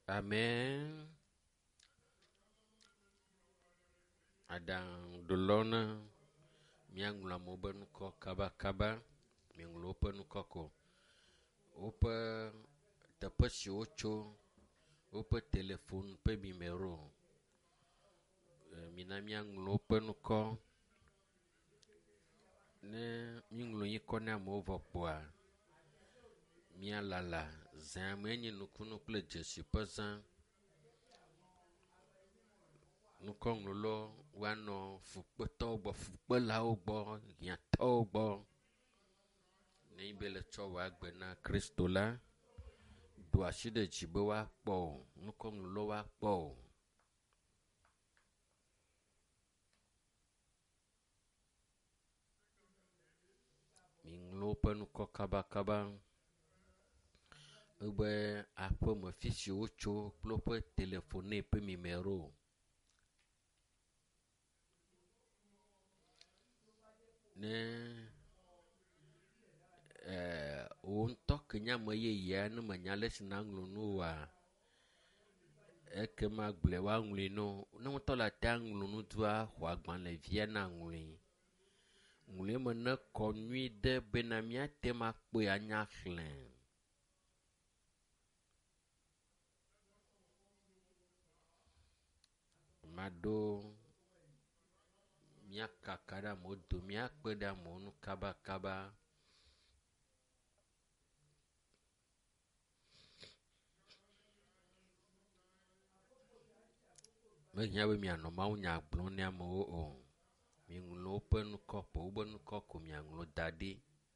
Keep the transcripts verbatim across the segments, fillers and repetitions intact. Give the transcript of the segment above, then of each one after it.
Amen. Adang dolona miang la moben ko kaba kaba miang lopen ko ko opa tapa si ocho opa telefon pe numero mina miang lopen ko ne miang lo yiko na mo vopwa mia lala zamenye nukunu ple jesi pazan nukong lo wano fukpe tobo fukpe laobo ya tobo ne ibele chowa gbena Kristo la do ashide jibe wa kpo nukong lo wa kpo minglo penu ko kaba kaba ube apo me fisi ocho plo pe telefone pe numero ne eh on tok nya moye ya no manyale sinanglo no wa eke ma gble wa ngli no no to la tanglo no tua wa gban le vie na ngli ngli me ne ko nui de benamia te ma pe anya khlen mado mia kakara modo mia pe da monu kaba kaba me nyawe mi ano ma unya gbon ne amo o mi ngulo pen ko po ben ko ko mi ngulo dadi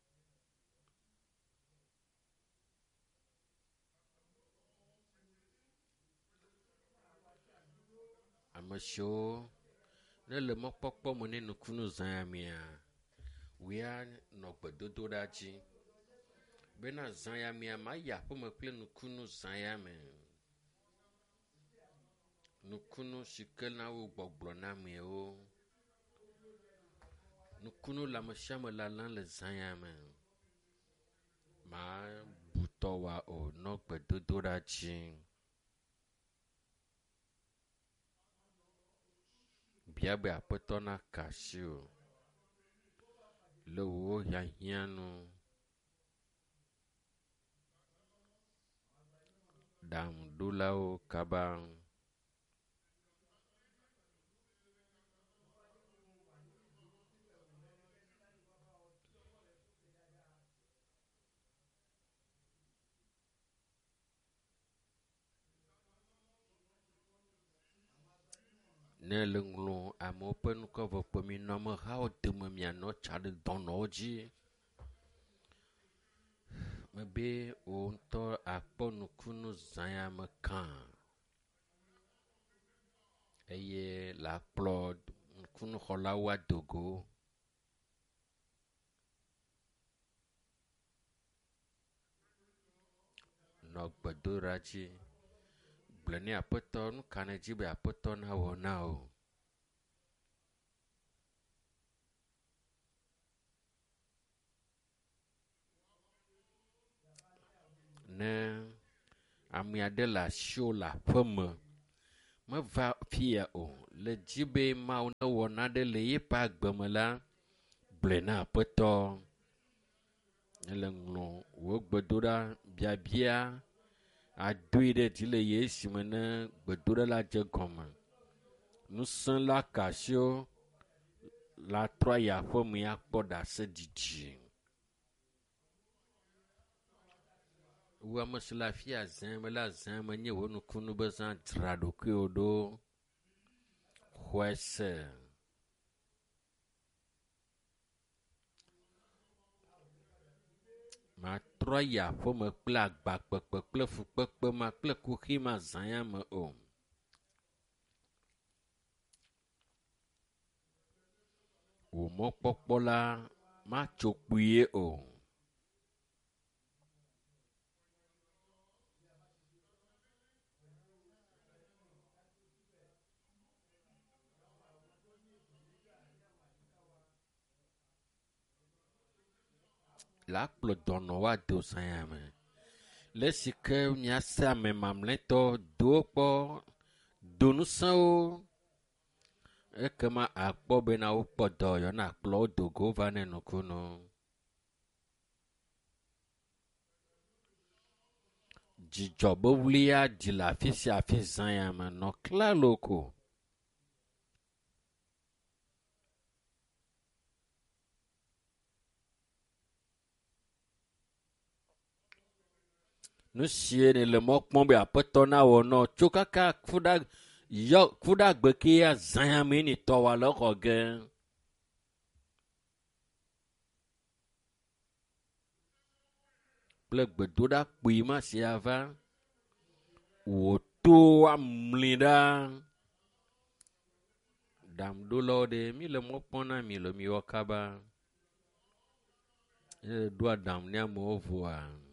amasho ne le mo pokpo mo ne nukunu zan mia wia no gbedodo daji bena zan ya mia ma ya po me ple nukunu zan ya me nukunu shikel na wo gbogbo na me o nukunu la me shame la lan le zan ya me ma buto wa o no gbedodo daji biabe apeto na kasio le wo ya hianu dam dulao kabang ne lenglo amopen ko vo pemi no mo how de mo mi ano chade donoji mebe o nto akponu kunu zanya makan eye la plod kunu khola wa dogo no gbedoraji bleni apeton kaneji be apeton ha wona o ne amia de la show la pomme me va pia o le jibe ma ona wona de le yipa gbemela blena apeto ele nglo wo gbedora bia bia aduide dile yesi mena gbedora la je goma nous sommes la casio la trois ya pomme ya poda se didi wa masla fia zeme la zeme nye wonu kunu bezan trado kyodo kwese ma troya fo me kpla gba kpekpe kple fukpekpe ma kple kuxi ma zanya me o wo mo kpokpo la ma tsokpuye o la kplo dono wa do zanya me le si ke míase ame mamlɛtɔ do kpɔ donusewo ekema akpɔ bena wokpɔ dɔ yɔna kplɔ wo do go va ne nukunu. Dzidzɔ be wlia dzi le afi sia afi zã ya me nɔ klalo ko. Nu sie ne le mɔ kpɔm be aƒetɔ na wɔ nɔ tso kaka kuɖa yɔ kuɖagbe ke ya zã ya me ni tɔ wa le xɔ ge. Kple gbedoɖa kpui ma sia va wòto amli ɖa. Ɖamɖolawo ɖe mi le mɔ kpɔm na mi le mi wɔ kaba. Ɖo aɖam ne amewo voa.